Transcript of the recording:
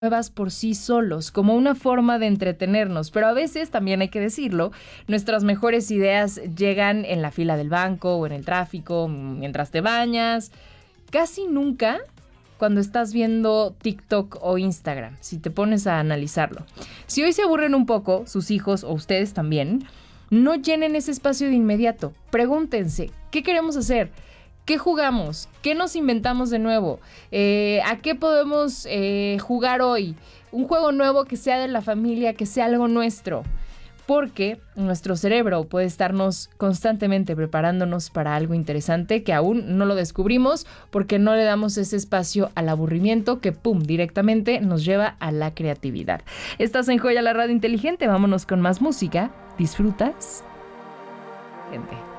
nuevas por sí solos, como una forma de entretenernos, pero a veces, también hay que decirlo, nuestras mejores ideas llegan en la fila del banco o en el tráfico, mientras te bañas, casi nunca cuando estás viendo TikTok o Instagram, si te pones a analizarlo. Si hoy se aburren un poco, sus hijos o ustedes también, no llenen ese espacio de inmediato. Pregúntense, ¿qué queremos hacer? ¿Qué jugamos? ¿Qué nos inventamos de nuevo? ¿A qué podemos jugar hoy? Un juego nuevo que sea de la familia, que sea algo nuestro. Porque nuestro cerebro puede estarnos constantemente preparándonos para algo interesante que aún no lo descubrimos porque no le damos ese espacio al aburrimiento que, pum, directamente nos lleva a la creatividad. Estás en Joya, la radio inteligente. Vámonos con más música. ¿Disfrutas? Gente.